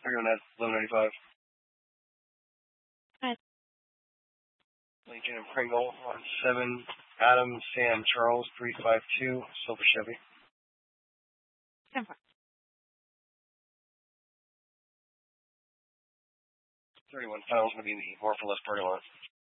Figure on that, 1195. Hi. Lincoln and Pringle, 17. Adam, Sam, Charles, 352. Silver Chevy. 10-4. 31 finals going to be in the more for less party lot.